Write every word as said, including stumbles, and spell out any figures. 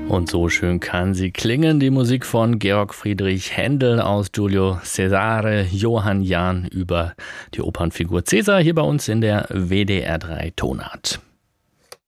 Und so schön kann sie klingen, die Musik von Georg Friedrich Händel aus Giulio Cesare, Johann Jahn über die Opernfigur Cäsar hier bei uns in der W D R drei Tonart.